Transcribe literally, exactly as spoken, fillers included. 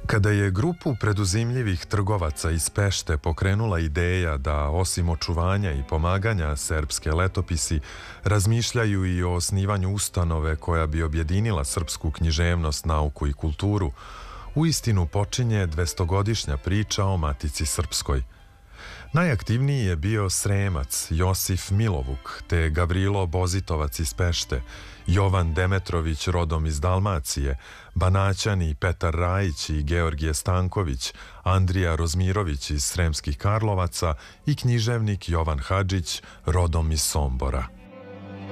Kada je grupu preduzimljivih trgovaca iz Pešte pokrenula ideja da, osim očuvanja i pomaganja Serbske letopisi, razmišljaju i o osnivanju ustanove koja bi objedinila srpsku književnost, nauku i kulturu, uistinu počinje dvestogodišnja priča o Matici Srpskoj. Najaktivniji je bio Sremac Josif Milovuk, te Gavrilo Bozitovac iz Pešte, Jovan Demetrović rodom iz Dalmacije, Banaćani Petar Rajić i Georgije Stanković, Andrija Rozmirović iz Sremskih Karlovaca i književnik Jovan Hadžić rodom iz Sombora.